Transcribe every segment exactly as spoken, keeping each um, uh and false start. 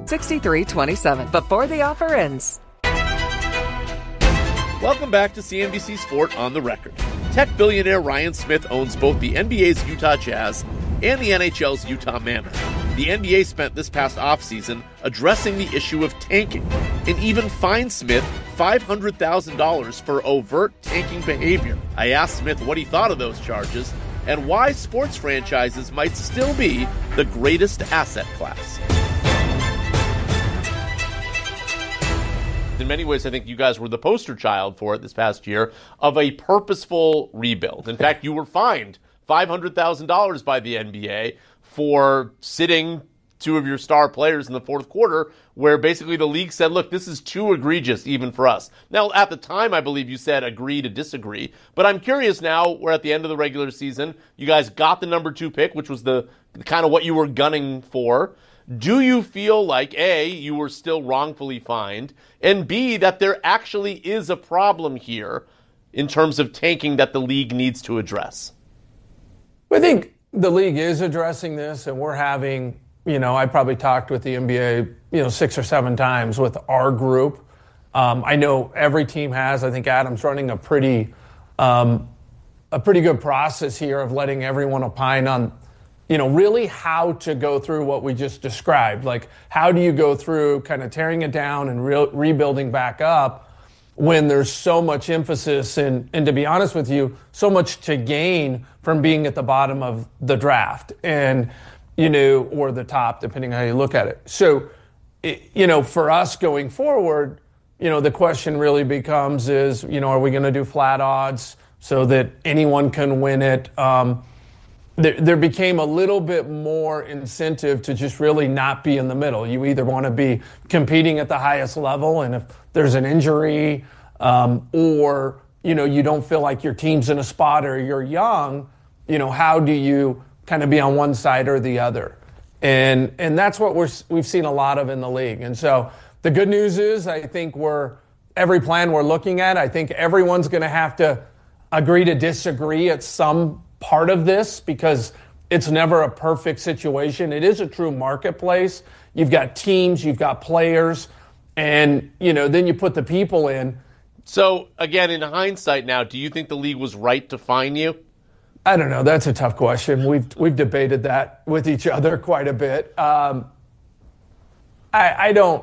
sixty-three twenty-seven before the offer ends. Welcome back to C N B C Sport on the Record. Tech billionaire Ryan Smith owns both the N B A's Utah Jazz and the N H L's Utah Manor. The N B A spent this past offseason addressing the issue of tanking and even fined Smith five hundred thousand dollars for overt tanking behavior. I asked Smith what he thought of those charges and why sports franchises might still be the greatest asset class. In many ways, I think you guys were the poster child for it this past year of a purposeful rebuild. In fact, you were fined five hundred thousand dollars by the N B A for sitting two of your star players in the fourth quarter, where basically the league said, look, this is too egregious even for us. Now, at the time, I believe you said agree to disagree. But I'm curious now, we're at the end of the regular season. You guys got the number two pick, which was the kind of what you were gunning for. Do you feel like, A, you were still wrongfully fined, and B, that there actually is a problem here in terms of tanking that the league needs to address? I think the league is addressing this, and we're having, you know, I probably talked with the N B A, you know, six or seven times with our group. Um, I know every team has. I think Adam's running a pretty, um, a pretty good process here of letting everyone opine on, you know, really how to go through what we just described. Like, how do you go through kind of tearing it down and re- rebuilding back up when there's so much emphasis and, and to be honest with you, so much to gain from being at the bottom of the draft and, you know, or the top, depending on how you look at it. So, it, you know, for us going forward, you know, the question really becomes is, you know, are we going to do flat odds so that anyone can win it? Um, There, there became a little bit more incentive to just really not be in the middle. You either want to be competing at the highest level, and if there's an injury, um, or, you know, you don't feel like your team's in a spot or you're young, you know, how do you kind of be on one side or the other? And and that's what we're we've seen a lot of in the league. And so the good news is I think we're every plan we're looking at, I think everyone's going to have to agree to disagree at some part of this because it's never a perfect situation. It is a true marketplace. You've got teams, you've got players, and, you know, then you put the people in. So, again, in hindsight now, do you think the league was right to fine you? I don't know. That's a tough question. We've we've debated that with each other quite a bit. Um, I, I don't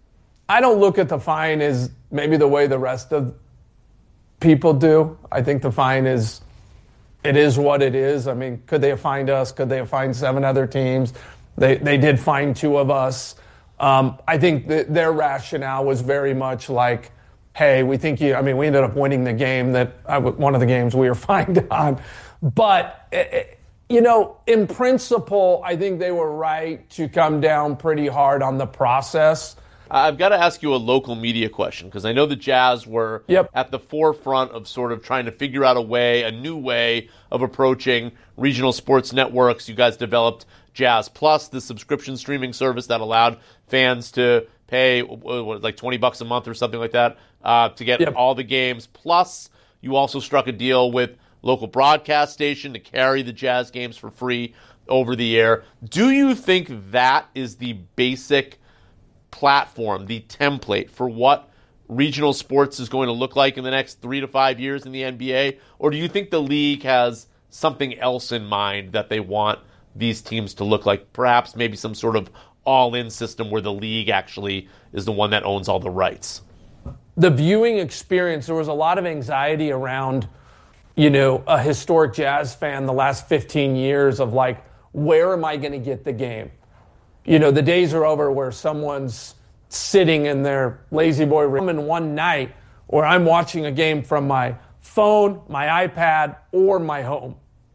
I don't look at the fine as maybe the way the rest of people do. I think the fine is It is what it is. I mean, could they have fined us? Could they have fined seven other teams? They they did fine two of us. Um, I think that their rationale was very much like, hey, we think you, I mean, we ended up winning the game that, I, one of the games we were fined on. But, it, you know, in principle, I think they were right to come down pretty hard on the process. I've got to ask you a local media question because I know the Jazz were yep. at the forefront of sort of trying to figure out a way, a new way of approaching regional sports networks. You guys developed Jazz Plus, the subscription streaming service that allowed fans to pay what, like twenty bucks a month or something like that uh, to get yep. all the games. Plus, you also struck a deal with local broadcast station to carry the Jazz games for free over the air. Do you think that is the basic platform, the template for what regional sports is going to look like in the next three to five years in the N B A? Or do you think the league has something else in mind that they want these teams to look like? Perhaps maybe some sort of all-in system where the league actually is the one that owns all the rights? The viewing experience, there was a lot of anxiety around, you know, a historic Jazz fan the last fifteen years of like, where am I going to get the game? You know, the days are over where someone's sitting in their lazy boy room in one night or I'm watching a game from my phone, my iPad, or my home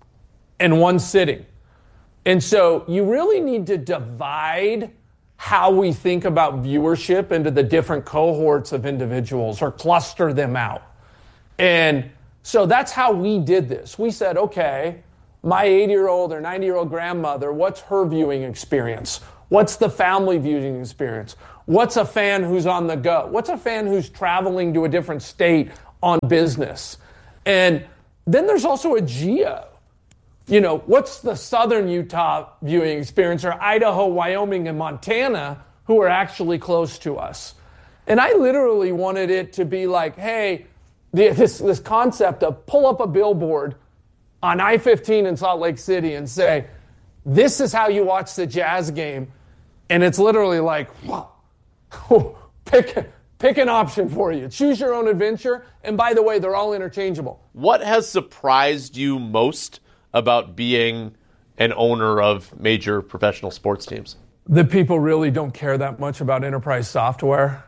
in one sitting. And so you really need to divide how we think about viewership into the different cohorts of individuals or cluster them out. And so that's how we did this. We said, okay, my eighty-year-old or ninety-year-old grandmother, what's her viewing experience? What's the family viewing experience? What's a fan who's on the go? What's a fan who's traveling to a different state on business? And then there's also a geo. You know, what's the southern Utah viewing experience or Idaho, Wyoming, and Montana who are actually close to us. And I literally wanted it to be like, hey, the, this, this concept of pull up a billboard on I fifteen in Salt Lake City and say, this is how you watch the Jazz game. And it's literally like, wow, pick, pick an option for you. Choose your own adventure. And by the way, they're all interchangeable. What has surprised you most about being an owner of major professional sports teams? That people really don't care that much about enterprise software.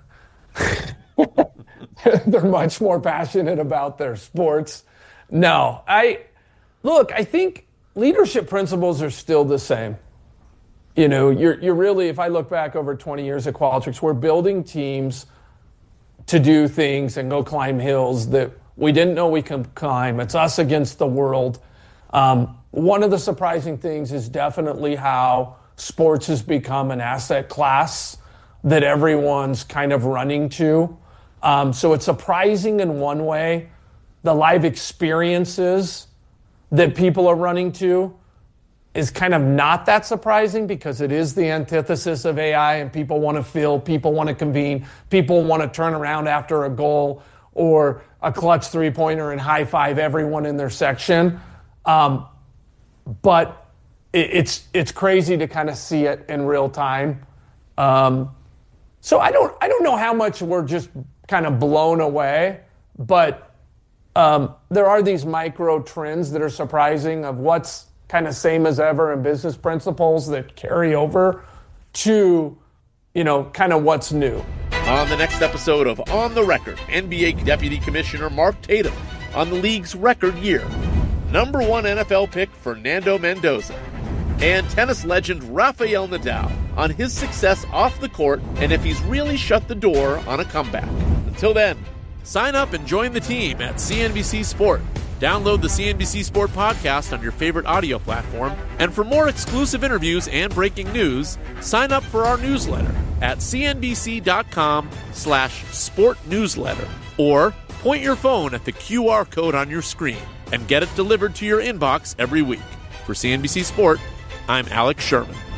They're much more passionate about their sports. No, I look, I think leadership principles are still the same. You know, you're you're really, if I look back over twenty years at Qualtrics, we're building teams to do things and go climb hills that we didn't know we could climb. It's us against the world. Um, one of the surprising things is definitely how sports has become an asset class that everyone's kind of running to. Um, so it's surprising in one way, the live experiences that people are running to is kind of not that surprising because it is the antithesis of A I and people want to feel, people want to convene, people want to turn around after a goal or a clutch three-pointer and high-five everyone in their section. Um, but it, it's it's crazy to kind of see it in real time. Um, so I don't I don't know how much we're just kind of blown away, but um, there are these micro trends that are surprising of what's kind of same as ever in business principles that carry over to, you know, kind of what's new. On the next episode of On the Record, N B A Deputy Commissioner Mark Tatum on the league's record year, number one N F L pick Fernando Mendoza, and tennis legend Rafael Nadal on his success off the court and if he's really shut the door on a comeback. Until then, sign up and join the team at C N B C Sport. Download the C N B C Sport podcast on your favorite audio platform. And for more exclusive interviews and breaking news, sign up for our newsletter at cnbc.com slash sport newsletter. Or point your phone at the Q R code on your screen and get it delivered to your inbox every week. For C N B C Sport, I'm Alex Sherman.